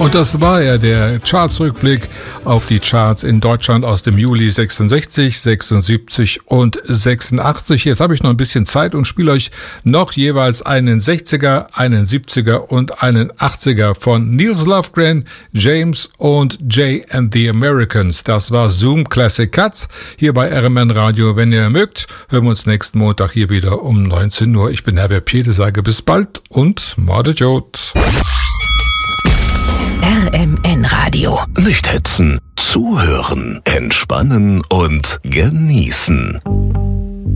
Und das war ja der Chartsrückblick auf die Charts in Deutschland aus dem Juli 66, 76 und 86. Jetzt habe ich noch ein bisschen Zeit und spiele euch noch jeweils einen 60er, einen 70er und einen 80er von Nils Lofgren, James und Jay and the Americans. Das war Zoom Classic Cuts hier bei RMN Radio. Wenn ihr mögt, hören wir uns nächsten Montag hier wieder um 19 Uhr. Ich bin Herbert Piete, sage bis bald und Morde Jod. RMN Radio. Nicht hetzen, zuhören, entspannen und genießen.